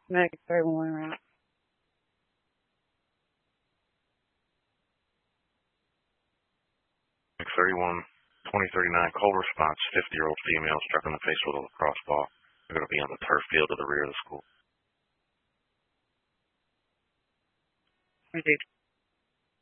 Medic 31 route. Medic 31, 2039, call response, 50-year-old female struck in the face with a lacrosse ball. They're going to be on the turf field to the rear of the school. Received.